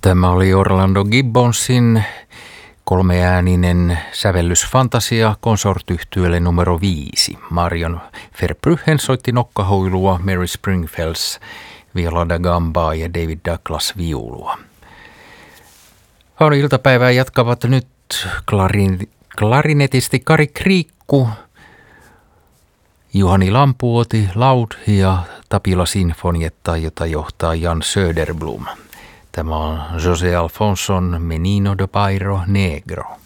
Tämä oli Orlando Gibbonsin kolmeääninen sävellysfantasia konsortyhtyeelle numero 5. Marion Verbruggen soitti nokkahuilua, Mary Springfells viola da gambaa ja David Douglas viulua. Iltapäivää jatkavat nyt klarinetisti Kari Kriikku, Juhani Lampuoti Laud ja Tapila Sinfonietta, jota johtaa Jan Söderblom. Tämä on José Alfonson Menino de Bairro Negro.